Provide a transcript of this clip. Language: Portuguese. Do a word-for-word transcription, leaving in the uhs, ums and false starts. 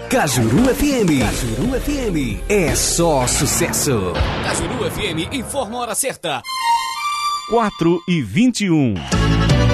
Cajuru F M. Cajuru F M é só sucesso. Cajuru F M informa a hora certa. quatro e vinte e um.